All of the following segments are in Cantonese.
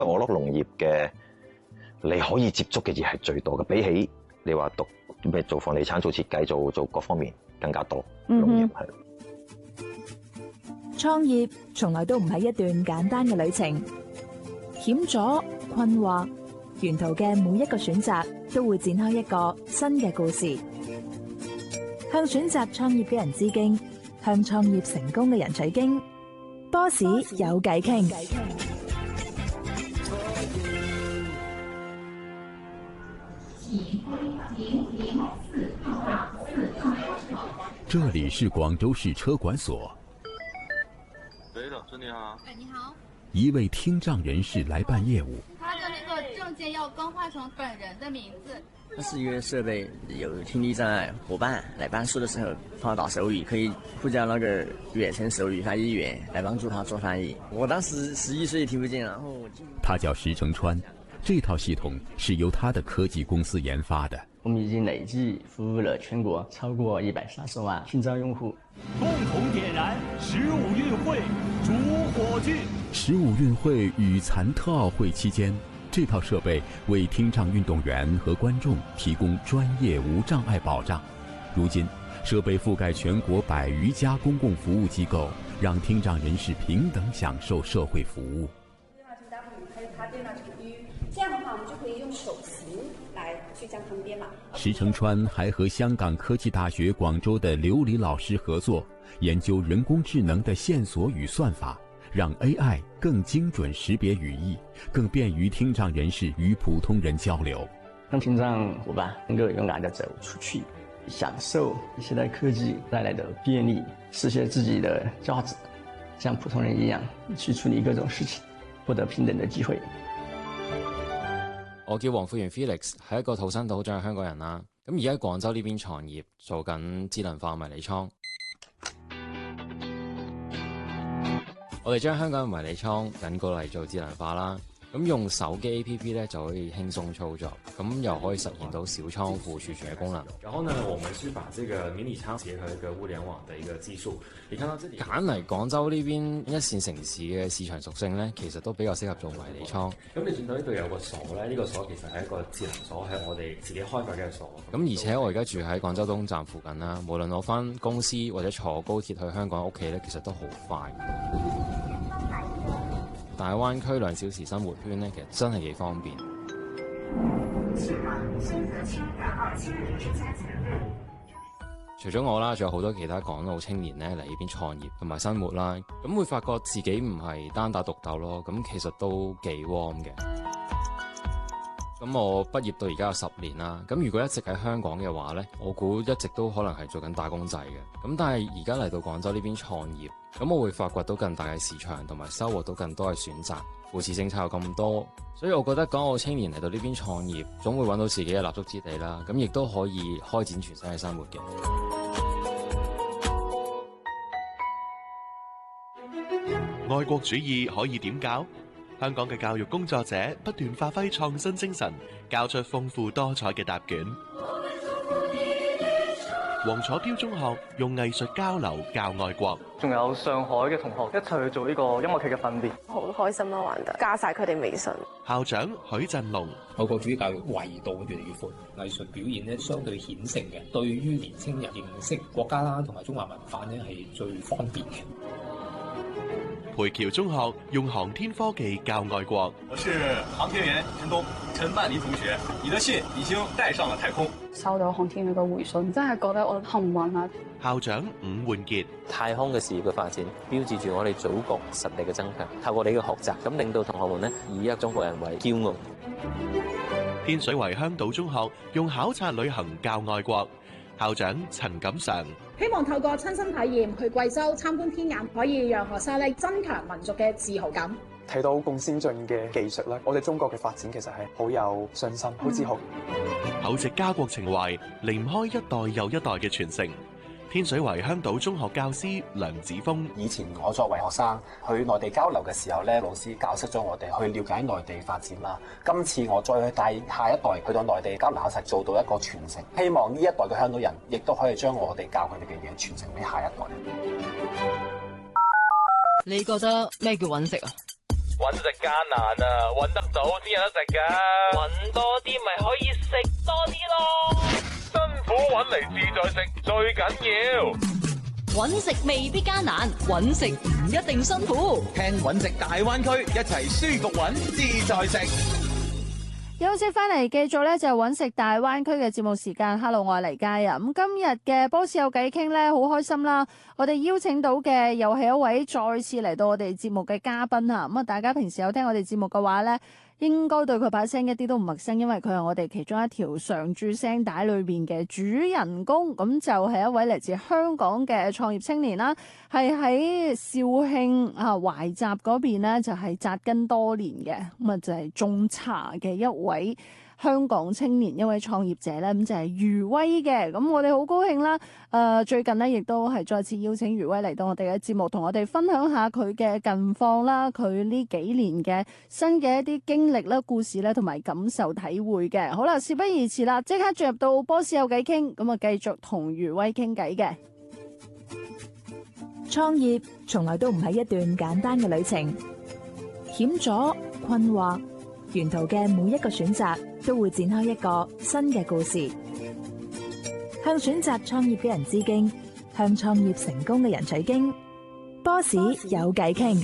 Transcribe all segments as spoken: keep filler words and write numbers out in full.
我覺得農業嘅你可以接觸嘅嘢係最多嘅，比起你話讀咩做房地產、做設計、做做各方面更加多。農業係。 創業從來都唔係一段簡單嘅旅程，險阻、困惑，沿途嘅每一個選擇都會展開一個新嘅故事。向選擇創業嘅人致敬，向創業成功嘅人取經。波士有偈傾。 這裡是廣州市車管所。 喂，老師你好。 哎，你好。 一位聽障人士來辦業務。 他的那個證件要更換成本人的名字。 它是一個設備，有聽力障礙夥伴來辦事的時候，幫他打手語，可以呼叫那個遠程手語翻譯員來幫助他做翻譯。我當時十一歲聽不見，然後他叫石成川，這套系統是由他的科技公司研發的。 我們已經累計服務了全國超過一百三十萬聽障用戶。 共同點燃十五運會主火炬。 十五運會與殘特奧會期間，這套設備為聽障運動員和觀眾提供專業無障礙保障。如今，設備覆蓋全國百餘家公共服務機構，讓聽障人士平等享受社會服務。 這樣的話，我們就可以用手型來去將它們編碼。 石成川還和香港科技大學廣州的劉黎老師合作，研究人工智能的線索與算法，讓 A I 更精準識別語義，更便於聽障人士與普通人交流。 讓聽障夥伴能夠勇敢地走出去，享受現代科技帶來的便利，實現自己的價值，像普通人一樣去處理各種事情，獲得平等的機會。 我叫黃富源 Felix， 係一個土生土長嘅香港人啦。咁而家喺廣州呢邊創業，做緊智能化迷你倉。我哋將香港嘅迷你倉引過嚟做智能化啦。咁用手機 A P P 咧就可以輕鬆操作，咁又可以實現到小倉庫儲存嘅功能。 然後呢，我們是把這個迷你倉結合一個物聯網的一個技術。你看到這裡， 揀嚟廣州呢邊一線城市嘅市場屬性咧，其實都比較適合做迷你倉。 咁你見到呢度有個鎖咧，呢個鎖其實係一個智能鎖，係我哋自己開發嘅鎖。 咁而且我而家住喺廣州東站附近啦，無論我返公司或者坐高鐵去香港屋企咧，其實都好快。大灣區兩小時生活圈咧，其實真係幾方便。除咗我啦，仲有好多其他港澳青年咧嚟呢邊創業同埋生活啦，咁會發覺自己唔係單打獨鬥咯，咁其實都幾 warm 嘅。咁我畢業到而家有十年啦，咁如果一直喺香港嘅話呢，我估一直都可能係做緊打工仔嘅。咁但係而家嚟到廣州呢邊創業，咁我會發掘到更大嘅市場，同埋收穫到更多嘅選擇。扶持政策有咁多，所以我覺得港澳青年嚟到呢邊創業，總會揾到自己嘅立足之地啦。咁亦都可以開展全新嘅生活嘅。 愛國主義可以點教？香港嘅教育工作者不斷發揮創新精神，交出豐富多彩嘅答卷。黃楚標中學用藝術交流教愛國， 仲有上海嘅同學一齊去做呢個音樂劇嘅訓練， 好開心咯，玩得加晒佢哋微信。 校長許振龍， 愛國主義教育維度越嚟越闊，藝術表現咧相對顯性嘅，對於年輕人認識國家啦同埋中華文化咧係最方便嘅。 培僑中學用航天科技教愛國。 我是航天員陳東，陳曼妮同學，你的信已經帶上了太空。 收到航天員嘅回信，真係覺得我幸運啊！ 校長伍煥傑， 太空嘅事業嘅發展，標誌住我哋祖國實力嘅增強。透過你嘅學習，咁令到同學們呢以一中國人為驕傲。 天水圍香島中學用考察旅行教愛國。校長陳錦常， 希望透過親身體驗去貴州參觀天眼，可以讓學生咧增強民族嘅自豪感。 睇到咁先進嘅技術咧，我哋中國嘅發展其實係好有信心、好自豪。 厚植家國情懷，離唔開一代又一代嘅傳承。天水圍香島中學教師梁子峰， 以前我作為學生去內地交流嘅時候咧，老師教識咗我哋去了解內地發展啦。今次我再去帶下一代去到內地交流，實做到一個傳承。希望呢一代嘅香港人亦都可以將我哋教佢哋嘅嘢傳承俾下一代。 你覺得咩叫揾食啊？ 揾食艱難啊，揾得到先有得食噶。揾多啲咪可以食多啲咯。辛苦揾嚟自在食最緊要。 揾食未必艱難，揾食唔一定辛苦。 聽揾食大灣區，一齊舒服揾自在食。 休息翻嚟，繼續咧就係揾食大灣區嘅節目時間。Hello， 我係黎佳啊。咁今日嘅波士有偈傾咧，好開心啦！我哋邀請到嘅又係一位再次嚟到我哋節目嘅嘉賓啊。咁啊，大家平時有聽我哋節目嘅話咧，應該對佢把聲一啲都唔陌生，因為佢係我哋其中一條常駐聲帶裏邊嘅主人公。咁就係一位嚟自香港嘅創業青年啦，係喺肇慶啊懷集嗰邊咧就係紮根多年嘅。咁啊就係種茶嘅一位香港青年，一位創業者咧，咁就係余威嘅。咁我哋好高興啦！誒、呃，最近咧亦都係再次邀請余威嚟到我哋嘅節目，同我哋分享下佢嘅近況啦，佢呢幾年嘅新嘅一啲經歷啦、故事咧，同埋感受體會嘅。好啦，事不宜遲啦，即刻進入到波士有偈傾，咁啊繼續同余威傾偈嘅。 創業從來都唔係一段簡單嘅旅程，險阻、困惑，沿途嘅每一個選擇都會展開一個新嘅故事。向選擇創業嘅人致敬，向創業成功嘅人取經。波士有偈傾。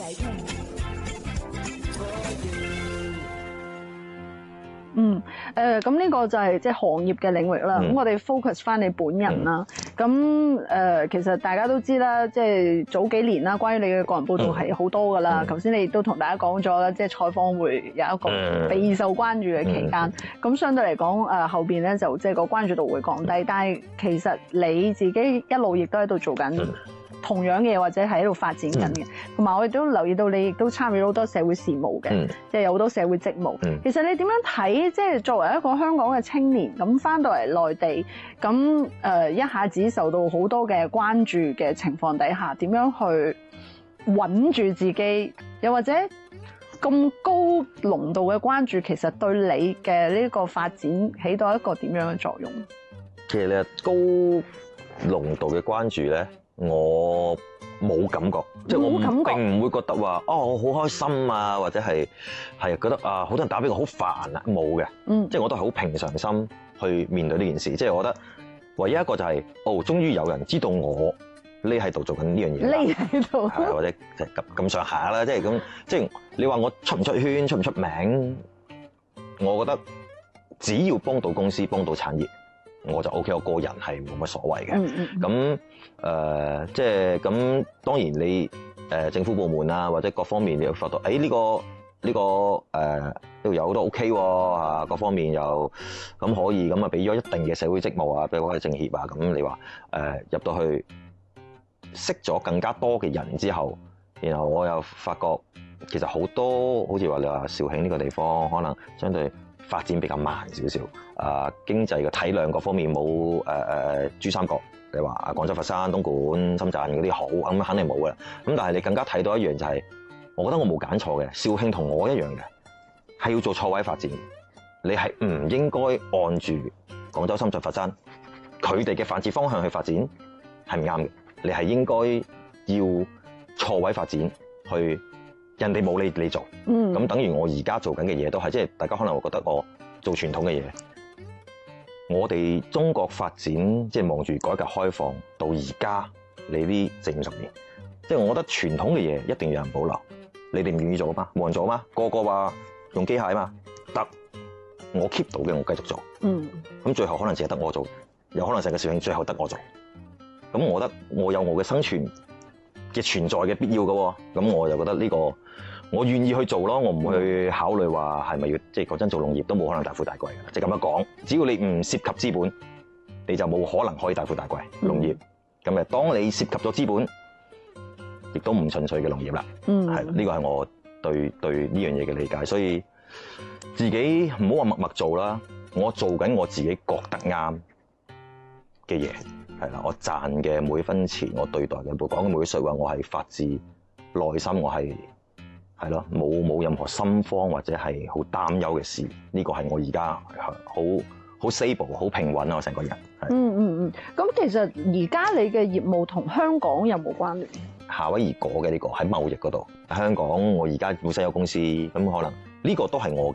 嗯，誒咁呢個就係即係行業嘅領域啦。咁、嗯、我哋 focus 翻你本人啦。咁誒、呃，其實大家都知啦，即係早幾年啦，關於你嘅個人報道係好多噶啦。頭、嗯、先你亦都同大家講咗啦，即係採訪會有一個備受關注嘅期間。咁、嗯、相對嚟講，誒、呃、後邊咧就即係個關注度會降低。但係其實你自己一路亦都喺度做緊同樣嘅嘢，或者係喺度發展緊嘅，同、嗯、埋我亦都留意到你亦都參與好多社會事務嘅，嗯、即係有好多社會職務。嗯、其實你點樣睇？即係作為一個香港嘅青年，咁翻到嚟內地，咁誒、呃、一下子受到好多嘅關注嘅情況底下，點樣去穩住自己？又或者咁高濃度嘅關注，其實對你嘅呢個發展起到一個點樣嘅作用？ 其實你高濃度嘅關注咧，我冇感覺，即係我並唔會覺得話哦，我好開心啊，或者係係覺得啊，好多人打俾我好煩啊，冇嘅，嗯，即係我都係好平常心去面對呢件事。即係我覺得唯一一個就係、是、哦，終於有人知道我匿喺度做緊呢樣嘢， 匿喺度， 或者就咁咁上下啦，即係咁，即係你話我出唔出圈，出唔出名，我覺得只要幫到公司，幫到產業，我就 O K， 我個人係冇乜所謂嘅。咁、嗯、誒、嗯呃，即係咁，當然你誒、呃、政府部門啊，或者各方面你又發覺，誒、哎、呢、這個呢、這個誒呢度有都 O K 喎，啊各方面又咁可以，咁啊俾咗一定嘅社會職務啊，譬如話政協啊，咁你話誒、呃、入到去識咗更加多嘅人之後，然後我又發覺其實好多好似話你話肇慶呢個地方可能相對發展比較慢少少，啊經濟嘅體量各方面冇誒誒珠三角，你話啊廣州、佛山、東莞、深圳嗰啲好，咁肯定冇嘅。咁但係你更加睇到一樣就係、是，我覺得我冇揀錯嘅，肇慶同我一樣嘅，係要做錯位發展。你係唔應該按住廣州、深圳、佛山佢哋嘅發展方向去發展，係唔啱嘅。你係應該要錯位發展去。人哋冇你你做，咁、嗯、等於我而家做緊嘅嘢都係，即係大家可能會覺得我做傳統嘅嘢。我哋中國發展即係望住改革開放到而家，你呢四五十年，即係我覺得傳統嘅嘢一定要有人保留。你哋唔願意做啊嘛，冇人做啊嘛，個個話用機械啊嘛，得我 keep 到嘅我繼續做。嗯，咁最後可能淨係得我做，有可能成個肇慶最後得我做。咁我覺得我有我嘅生存嘅存在嘅必要嘅，咁我就覺得呢、這個。我願意去做咯，我唔會去考慮話係咪要即係嗰陣做農業都冇可能大富大貴嘅，即係咁樣講。只要你唔涉及資本，你就冇可能可以大富大貴。農業咁誒，當你涉及咗資本，亦都唔純粹嘅農業啦。嗯，係呢個係我對對呢樣嘢嘅理解，所以自己唔好話默默做啦，我做緊我自己覺得啱嘅嘢，係啦，我賺嘅每分錢，我對待嘅講嘅每句説話，我係發自內心，我係。係咯，冇冇任何心慌或者係好擔憂嘅事，呢、這個係我而家好好 stable、好平穩啊！我成個人。嗯嗯嗯，咁其實而家你嘅業務同香港有冇關聯？ 夏威夷果嘅呢個喺貿易嗰度。香港我而家本身有公司，咁可能呢個都係我